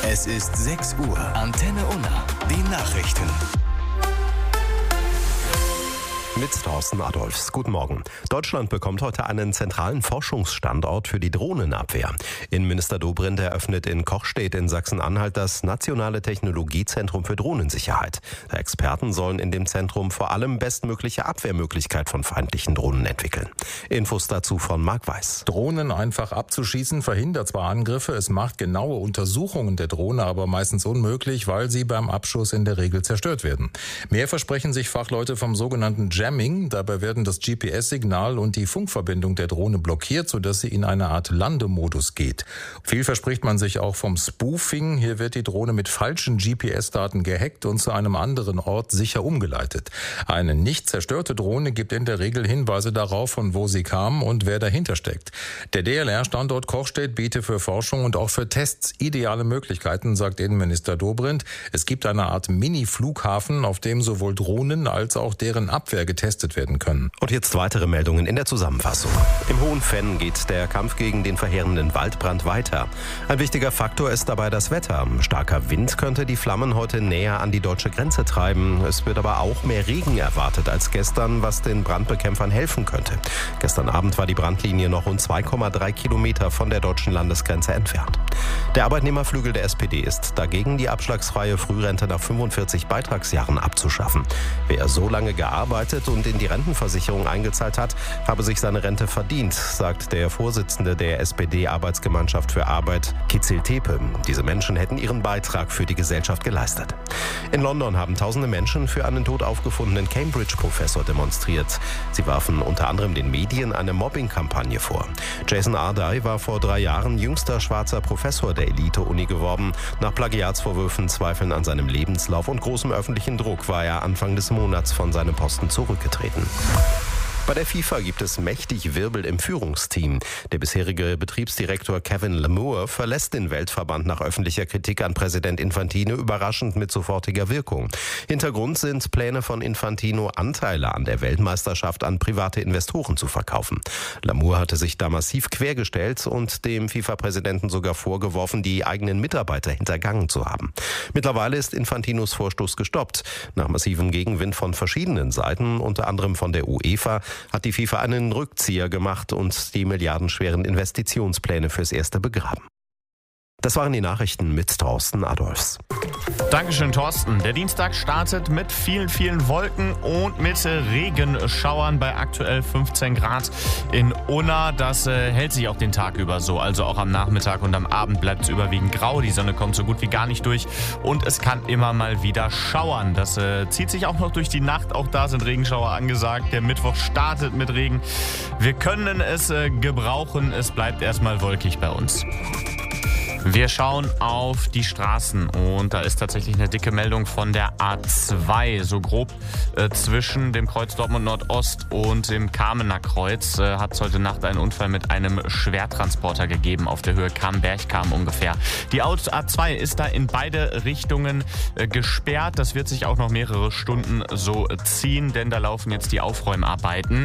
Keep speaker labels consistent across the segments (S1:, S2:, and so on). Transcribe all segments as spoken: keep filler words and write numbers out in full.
S1: Es ist sechs Uhr. Antenne Unna. Die Nachrichten.
S2: Mit Thorsten Adolfs. Guten Morgen. Deutschland bekommt heute einen zentralen Forschungsstandort für die Drohnenabwehr. Innenminister Dobrindt eröffnet in Kochstedt in Sachsen-Anhalt das Nationale Technologiezentrum für Drohnensicherheit. Die Experten sollen in dem Zentrum vor allem bestmögliche Abwehrmöglichkeit von feindlichen Drohnen entwickeln. Infos dazu von Marc Weiß.
S3: Drohnen einfach abzuschießen verhindert zwar Angriffe, es macht genaue Untersuchungen der Drohne aber meistens unmöglich, weil sie beim Abschuss in der Regel zerstört werden. Mehr versprechen sich Fachleute vom sogenannten Jamming. Dabei werden das G P S-Signal und die Funkverbindung der Drohne blockiert, sodass sie in eine Art Landemodus geht. Viel verspricht man sich auch vom Spoofing. Hier wird die Drohne mit falschen G P S-Daten gehackt und zu einem anderen Ort sicher umgeleitet. Eine nicht zerstörte Drohne gibt in der Regel Hinweise darauf, von wo sie kam und wer dahinter steckt. Der D L R-Standort Kochstedt bietet für Forschung und auch für Tests ideale Möglichkeiten, sagt Innenminister Dobrindt. Es gibt eine Art Mini-Flughafen, auf dem sowohl Drohnen als auch deren Abwehr getestet werden können.
S2: Und jetzt weitere Meldungen in der Zusammenfassung. Im Hohen Venn geht der Kampf gegen den verheerenden Waldbrand weiter. Ein wichtiger Faktor ist dabei das Wetter. Starker Wind könnte die Flammen heute näher an die deutsche Grenze treiben. Es wird aber auch mehr Regen erwartet als gestern, was den Brandbekämpfern helfen könnte. Gestern Abend war die Brandlinie noch rund zwei Komma drei Kilometer von der deutschen Landesgrenze entfernt. Der Arbeitnehmerflügel der S P D ist dagegen, die abschlagsfreie Frührente nach fünfundvierzig Beitragsjahren abzuschaffen. Wer so lange gearbeitet und in die Rentenversicherung eingezahlt hat, habe sich seine Rente verdient, sagt der Vorsitzende der S P D-Arbeitsgemeinschaft für Arbeit, Kizil Tepe. Diese Menschen hätten ihren Beitrag für die Gesellschaft geleistet. In London haben tausende Menschen für einen tot aufgefundenen Cambridge-Professor demonstriert. Sie warfen unter anderem den Medien eine Mobbing-Kampagne vor. Jason Ardai war vor drei Jahren jüngster schwarzer Professor der Elite-Uni geworden. Nach Plagiatsvorwürfen, Zweifeln an seinem Lebenslauf und großem öffentlichen Druck war er Anfang des Monats von seinem Posten zurückgetreten. Bei der FIFA gibt es mächtig Wirbel im Führungsteam. Der bisherige Betriebsdirektor Kevin Lamour verlässt den Weltverband nach öffentlicher Kritik an Präsident Infantino überraschend mit sofortiger Wirkung. Hintergrund sind Pläne von Infantino, Anteile an der Weltmeisterschaft an private Investoren zu verkaufen. Lamour hatte sich da massiv quergestellt und dem FIFA-Präsidenten sogar vorgeworfen, die eigenen Mitarbeiter hintergangen zu haben. Mittlerweile ist Infantinos Vorstoß gestoppt. Nach massivem Gegenwind von verschiedenen Seiten, unter anderem von der UEFA, hat die FIFA einen Rückzieher gemacht und die milliardenschweren Investitionspläne fürs Erste begraben. Das waren die Nachrichten mit Thorsten Adolfs.
S4: Dankeschön, Thorsten. Der Dienstag startet mit vielen, vielen Wolken und mit Regenschauern bei aktuell fünfzehn Grad in Unna. Das äh, hält sich auch den Tag über so. Also auch am Nachmittag und am Abend bleibt es überwiegend grau. Die Sonne kommt so gut wie gar nicht durch und es kann immer mal wieder schauern. Das äh, zieht sich auch noch durch die Nacht. Auch da sind Regenschauer angesagt. Der Mittwoch startet mit Regen. Wir können es äh, gebrauchen. Es bleibt erstmal wolkig bei uns. Wir schauen auf die Straßen und da ist tatsächlich eine dicke Meldung von der A zwei. So grob äh, zwischen dem Kreuz Dortmund Nordost und dem Kamener Kreuz äh, hat es heute Nacht einen Unfall mit einem Schwertransporter gegeben auf der Höhe Kam-Berchkam ungefähr. Die A zwei ist da in beide Richtungen äh, gesperrt. Das wird sich auch noch mehrere Stunden so ziehen, denn da laufen jetzt die Aufräumarbeiten.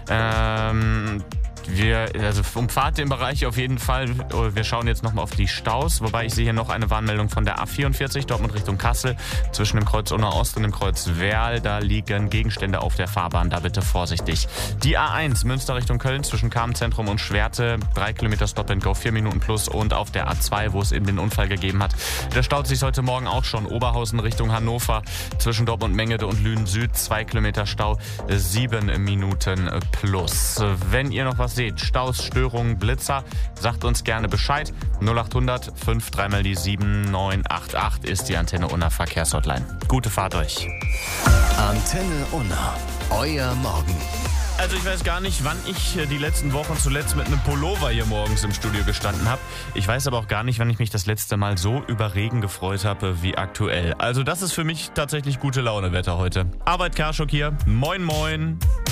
S4: Ähm... Wir also umfahrt den Bereich auf jeden Fall. Wir schauen jetzt nochmal auf die Staus, wobei ich sehe hier noch eine Warnmeldung von der A vierundvierzig, Dortmund Richtung Kassel, zwischen dem Kreuz Unna Ost und dem Kreuz Werl. Da liegen Gegenstände auf der Fahrbahn, da bitte vorsichtig. Die A eins, Münster Richtung Köln, zwischen Kamenzentrum und Schwerte, drei Kilometer Stop and Go, vier Minuten plus. Und auf der A zwei, wo es eben den Unfall gegeben hat, da staut sich heute Morgen auch schon. Oberhausen Richtung Hannover, zwischen Dortmund Mengede und Lünen Süd, zwei Kilometer Stau, sieben Minuten plus. Wenn ihr noch was seht, Staus, Störungen, Blitzer, sagt uns gerne Bescheid. null achthundert fünf drei mal die sieben neun acht acht ist die Antenne Unna Verkehrshotline. Gute Fahrt euch.
S1: Antenne Unna, euer Morgen.
S4: Also ich weiß gar nicht, wann ich die letzten Wochen zuletzt mit einem Pullover hier morgens im Studio gestanden habe. Ich weiß aber auch gar nicht, wann ich mich das letzte Mal so über Regen gefreut habe wie aktuell. Also das ist für mich tatsächlich gute Laune Wetter heute. Arbeit Karschuk hier. Moin moin.